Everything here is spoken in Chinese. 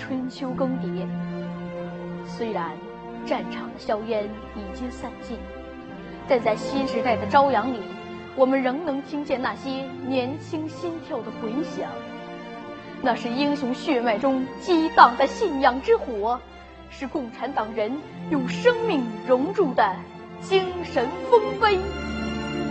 春秋更迭。虽然战场的硝烟已经散尽，但在新时代的朝阳里，我们仍能听见那些年轻心跳的回响。那是英雄血脉中激荡的信仰之火，是共产党人用生命熔铸的精神丰碑。